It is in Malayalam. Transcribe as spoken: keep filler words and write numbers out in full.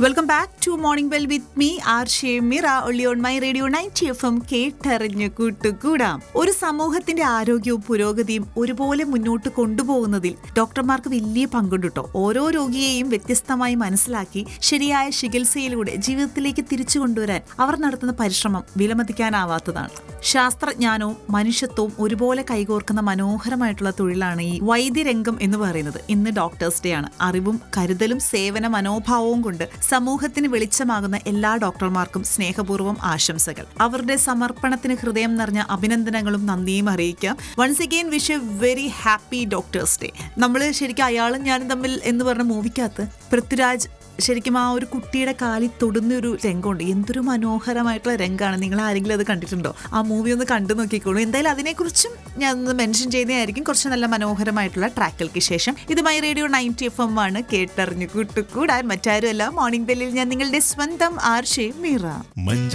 Welcome back to morning bell with me R Shemeera only on my radio ninety F M കേട്ടറിഞ്ഞു കൂട്ടുകൂടാം. ഒരു സമൂഹത്തിന്റെ ആരോഗ്യവും പുരോഗതിയും ഒരുപോലെ മുന്നോട്ട് കൊണ്ടുപോകുന്നതിൽ ഡോക്ടർമാർക്ക് വലിയ പങ്കുണ്ട് കേട്ടോ. ഓരോ രോഗിയെയും വ്യത്യസ്തമായി മനസ്സിലാക്കി ശരിയായ ചികിത്സയിലൂടെ ജീവിതത്തിലേക്ക് തിരിച്ചു കൊണ്ടുവരാൻ അവർ നടത്തുന്ന പരിശ്രമം വിലമതിക്കാനാവാത്തതാണ്. ശാസ്ത്രജ്ഞാനവും മനുഷ്യത്വവും ഒരുപോലെ കൈകോർക്കുന്ന മനോഹരമായിട്ടുള്ള തൊഴിലാണ് ഈ വൈദ്യരംഗം എന്ന് പറയുന്നത്. ഇന്ന് ഡോക്ടേഴ്സ് ഡേ ആണ്. അറിവും കരുതലും സേവന മനോഭാവവും കൊണ്ട് സമൂഹത്തിന് വെളിച്ചമാകുന്ന എല്ലാ ഡോക്ടർമാർക്കും സ്നേഹപൂർവ്വം ആശംസകൾ. അവരുടെ സമർപ്പണത്തിന് ഹൃദയം നിറഞ്ഞ അഭിനന്ദനങ്ങളും നന്ദിയും അറിയിക്കാം. Once again wish A very happy doctors day. നമ്മൾ ശരിക്കും അയാളും ഞാനും തമ്മിൽ എന്ന് പറഞ്ഞ മൂവിക്കകത്ത് പൃഥ്വിരാജ് ശരിക്കും ആ ഒരു കുട്ടിയുടെ കാലിൽ തൊടുന്ന ഒരു രംഗമുണ്ട്. എന്തൊരു മനോഹരമായിട്ടുള്ള രംഗമാണ്. നിങ്ങൾ ആരെങ്കിലും അത് കണ്ടിട്ടുണ്ടോ? ആ മൂവി ഒന്ന് കണ്ടു നോക്കിക്കോളൂ. എന്തായാലും അതിനെക്കുറിച്ചും ഞാൻ ഒന്ന് മെൻഷൻ ചെയ്യുന്നതായിരിക്കും കുറച്ച് നല്ല മനോഹരമായിട്ടുള്ള ട്രാക്കുകൾക്ക് ശേഷം. ഇത് my radio ninety F M ആണ്. കേട്ടറിഞ്ഞു കൂട്ടുകൂടാൻ മറ്റാരുമല്ല, മോർണിംഗ് ബെല്ലിൽ ഞാൻ നിങ്ങളുടെ സ്വന്തം ആർ ഷെമീറ.